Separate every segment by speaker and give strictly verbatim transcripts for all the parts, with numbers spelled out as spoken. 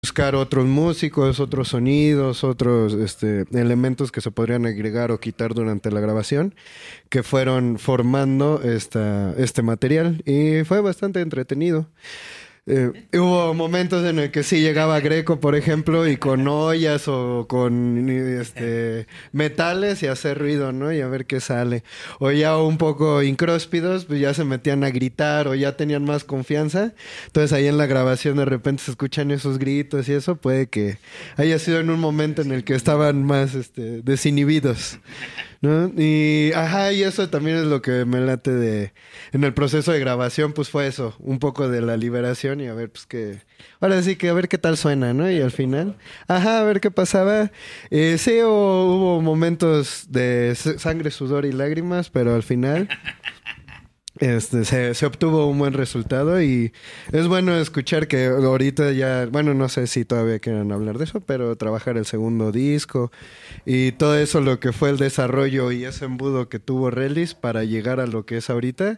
Speaker 1: buscar otros músicos, otros sonidos, otros este, elementos que se podrían agregar o quitar durante la grabación, que fueron formando esta, este material y fue bastante entretenido. Eh, hubo momentos en el que sí llegaba Greco, por ejemplo, y con ollas o con este metales y hacer ruido, ¿no? Y a ver qué sale. O ya un poco incróspidos, pues ya se metían a gritar o ya tenían más confianza. Entonces ahí en la grabación de repente se escuchan esos gritos y eso puede que haya sido en un momento en el que estaban más este, desinhibidos, ¿no? Y ajá, y eso también es lo que me late de en el proceso de grabación, pues fue eso, un poco de la liberación y a ver, pues que ahora sí que a ver qué tal suena, ¿no? Y al final, ajá, a ver qué pasaba. Eh, sí, hubo, hubo momentos de sangre, sudor y lágrimas, pero al final Este, se, se obtuvo un buen resultado y es bueno escuchar que ahorita ya, bueno, no sé si todavía quieren hablar de eso, pero trabajar el segundo disco y todo eso, lo que fue el desarrollo y ese embudo que tuvo Relis para llegar a lo que es ahorita,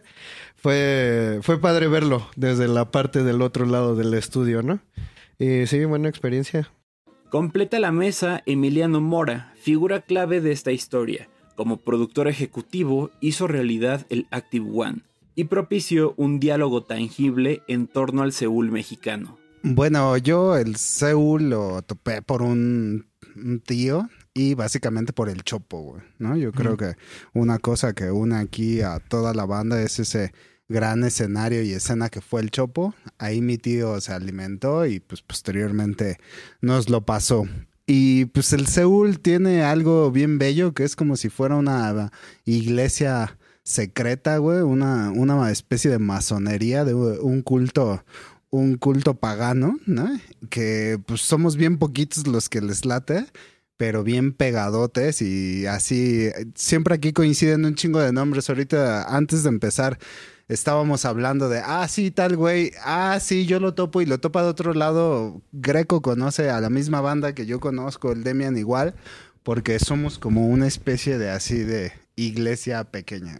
Speaker 1: fue, fue padre verlo desde la parte del otro lado del estudio, ¿no? Y sí, buena experiencia.
Speaker 2: Completa la mesa Emiliano Mora, figura clave de esta historia. Como productor ejecutivo, hizo realidad el Active One y propició un diálogo tangible en torno al Seúl mexicano.
Speaker 3: Bueno, yo el Seúl lo topé por un, un tío y básicamente por el Chopo, güey, ¿no? Yo creo mm. que una cosa que une aquí a toda la banda es ese gran escenario y escena que fue el Chopo. Ahí mi tío se alimentó y pues posteriormente nos lo pasó. Y pues el Seúl tiene algo bien bello que es como si fuera una iglesia secreta, güey, una, una especie de masonería, de un culto, un culto pagano, ¿no? Que pues somos bien poquitos los que les late, pero bien pegadotes y así, siempre aquí coinciden un chingo de nombres. Ahorita, antes de empezar, estábamos hablando de, ah, sí, tal güey, ah, sí, yo lo topo y lo topa de otro lado. Greco conoce a la misma banda que yo conozco, el Demian igual, porque somos como una especie de así de iglesia pequeña.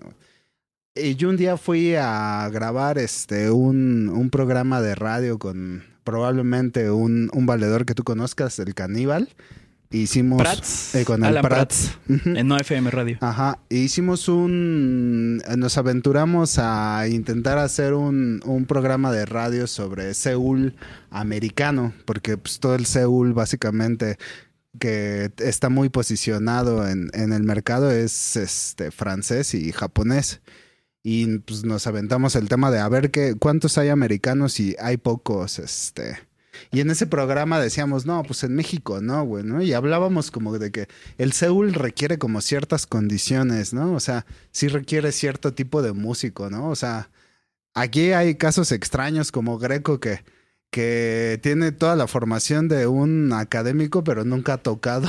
Speaker 3: Y yo un día fui a grabar este un, un programa de radio con probablemente un, un valedor que tú conozcas, el Caníbal. Hicimos
Speaker 2: Prats,
Speaker 3: eh, con el
Speaker 2: Alan
Speaker 3: Prats,
Speaker 2: Prats uh-huh. en No F M Radio.
Speaker 3: Ajá, e hicimos un... Nos aventuramos a intentar hacer un, un programa de radio sobre Seúl americano, porque pues, todo el Seúl básicamente que está muy posicionado en, en el mercado es este francés y japonés. Y pues nos aventamos el tema de a ver qué, cuántos hay americanos y hay pocos, este... Y en ese programa decíamos, no, pues en México no, güey, ¿no? Y hablábamos como de que el Seúl requiere como ciertas condiciones, ¿no? O sea, sí requiere cierto tipo de músico, ¿no? O sea, aquí hay casos extraños como Greco que, que tiene toda la formación de un académico, pero nunca ha tocado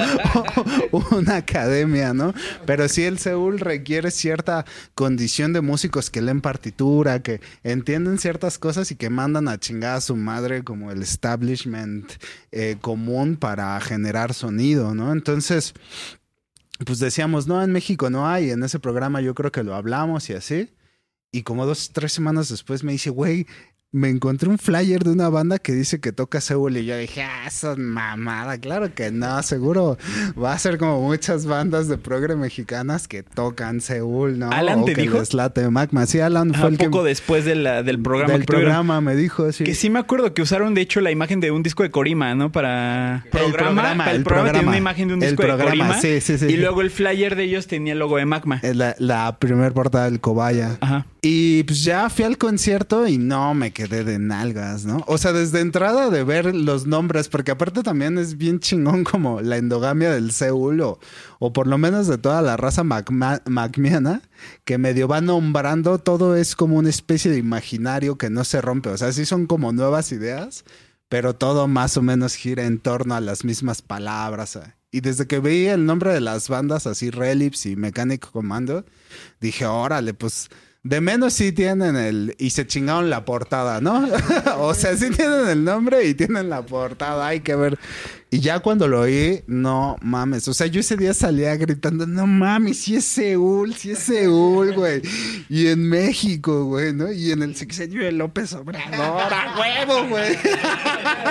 Speaker 3: una academia, ¿no? Pero sí el Seúl requiere cierta condición de músicos que leen partitura, que entienden ciertas cosas y que mandan a chingar a su madre como el establishment eh, común para generar sonido, ¿no? Entonces, pues decíamos, no, en México no hay. En ese programa yo creo que lo hablamos y así. Y como dos, tres semanas después me dice, güey, me encontré un flyer de una banda que dice que toca Seúl y yo dije, ah, esa mamada, claro que no, seguro va a ser como muchas bandas de progre mexicanas que tocan Seúl, ¿no?
Speaker 2: Alan
Speaker 3: o
Speaker 2: te
Speaker 3: que
Speaker 2: dijo.
Speaker 3: Les late Magma. Sí, Alan fue
Speaker 2: un
Speaker 3: el que...
Speaker 2: poco después de la, del programa.
Speaker 3: Del
Speaker 2: que
Speaker 3: programa
Speaker 2: tuvieron.
Speaker 3: me dijo, sí.
Speaker 2: Que sí me acuerdo que usaron de hecho la imagen de un disco de Corima, ¿no? Para...
Speaker 3: El
Speaker 2: programa,
Speaker 3: programa,
Speaker 2: para el,
Speaker 3: el
Speaker 2: programa,
Speaker 3: programa.
Speaker 2: tenía una imagen de un
Speaker 3: El
Speaker 2: disco de
Speaker 3: programa,
Speaker 2: Corima.
Speaker 3: sí, sí, sí.
Speaker 2: Y luego el flyer de ellos tenía el logo de Magma.
Speaker 3: La, la primer portada del Cobaya.
Speaker 2: Ajá.
Speaker 3: Y pues ya fui al concierto y no me quedé de nalgas, ¿no? O sea, desde entrada de ver los nombres, porque aparte también es bien chingón como la endogamia del Seúl o, o por lo menos de toda la raza magma, magmiana, que medio va nombrando, todo es como una especie de imaginario que no se rompe. O sea, sí son como nuevas ideas, pero todo más o menos gira en torno a las mismas palabras. Y desde que vi el nombre de las bandas, así Relips y Mechanic Commando, dije, órale, pues... De menos sí tienen el... Y se chingaron la portada, ¿no? O sea, sí tienen el nombre y tienen la portada. Hay que ver. Y ya cuando lo oí, no mames. O sea, yo ese día salía gritando, no mames, sí es Seúl, sí es Seúl, güey. Y en México, güey, ¿no? Y en el sexenio de López Obrador, ¡a huevo, güey!